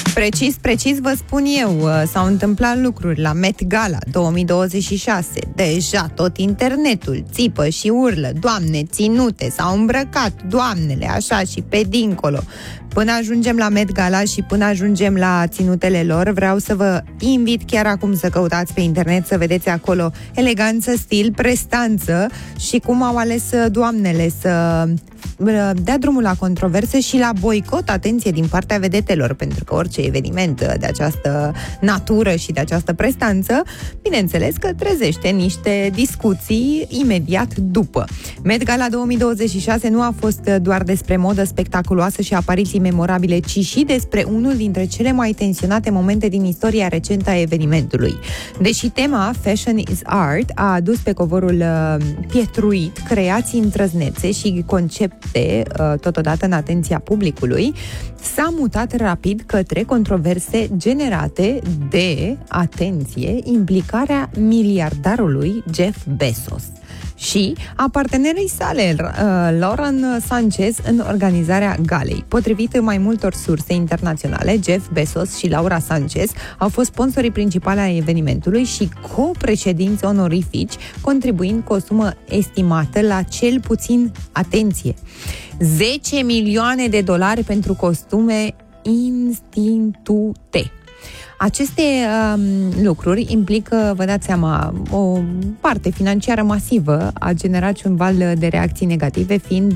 Precis vă spun eu, s-au întâmplat lucruri la Met Gala 2026. Deja tot internetul țipă și urlă: Doamne, ținute, s-au îmbrăcat doamnele, așa și pe dincolo. Până ajungem la Met Gala și până ajungem la ținutele lor, vreau să vă invit chiar acum să căutați pe internet, să vedeți acolo eleganță, stil, prestanță și cum au ales doamnele să dea drumul la controverse și la boicot, atenție, din partea vedetelor, pentru că orice eveniment de această natură și de această prestanță, bineînțeles că trezește niște discuții imediat după. Met Gala 2026 nu a fost doar despre modă spectaculoasă și apariții memorabile, ci și despre unul dintre cele mai tensionate momente din istoria recentă a evenimentului. Deși tema Fashion is Art a adus pe covorul pietruit creații îndrăznețe și concepte totodată în atenția publicului, s-a mutat rapid către controverse generate de, atenție, implicarea miliardarului Jeff Bezos și a partenerei sale, Lauren Sanchez, în organizarea galei. Potrivit mai multor surse internaționale, Jeff Bezos și Laura Sanchez au fost sponsorii principali ai evenimentului și copreședinți onorifici, contribuind cu o sumă estimată la cel puțin, atenție, $10 milioane pentru costume instintute. Aceste lucruri implică, vă dați seama, o parte financiară masivă, a generat și un val de reacții negative, fiind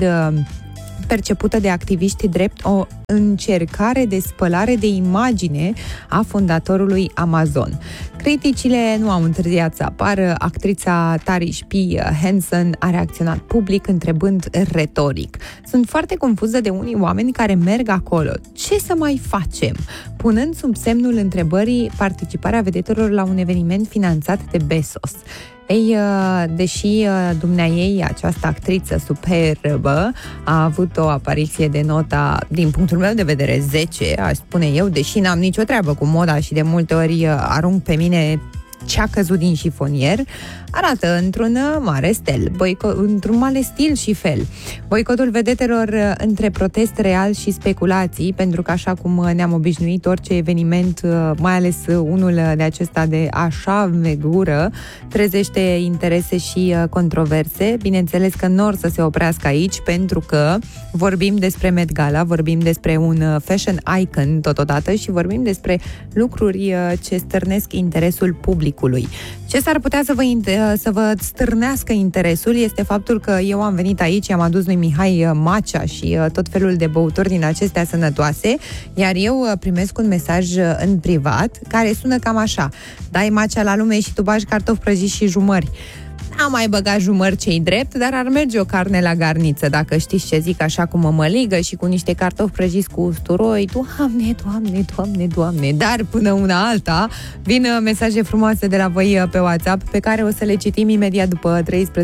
percepută de activiști drept o încercare de spălare de imagine a fondatorului Amazon. Criticile nu au întârziat să apară. Actrița Tarish P. Henson a reacționat public întrebând retoric: sunt foarte confuză de unii oameni care merg acolo. Ce să mai facem? Punând sub semnul întrebării participarea vedetelor la un eveniment finanțat de Bezos. Ei, deși dumneaei, această actriță superbă, a avut o apariție de nota, din punctul meu de vedere, 10, aș spune eu, deși n-am nicio treabă cu moda și de multe ori arunc pe mine ce-a căzut din șifonier, arată într-un mare stil, într-un mare stil și fel. Boicotul vedetelor între protest real și speculații, pentru că, așa cum ne-am obișnuit, orice eveniment, mai ales unul de acesta de așa învergură, trezește interese și controverse. Bineînțeles că nu or să se oprească aici, pentru că vorbim despre Met Gala, vorbim despre un fashion icon totodată și vorbim despre lucruri ce stârnesc interesul publicului. Ce s-ar putea să vă stârnească interesul este faptul că eu am venit aici, am adus lui Mihai matcha și tot felul de băuturi din acestea sănătoase, iar eu primesc un mesaj în privat care sună cam așa: dai matcha la lume și tu bagi cartofi prăjiți și jumări. N-am mai băgat jumări cei drept, dar ar merge o carne la garniță, dacă știți ce zic, așa cu mămăligă și cu niște cartofi prăjiți cu usturoi. Doamne, Doamne, Doamne, Doamne! Dar până una alta vin mesaje frumoase de la voi pe WhatsApp, pe care o să le citim imediat după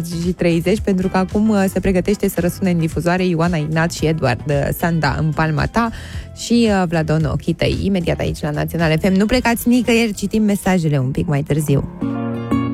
13:30, pentru că acum se pregătește să răsune în difuzoare Ioana Ignat și Eduard Sanda, În palma ta, și Vladon Ochii tăi, imediat aici la Național FM. Nu plecați nicăieri, citim mesajele un pic mai târziu.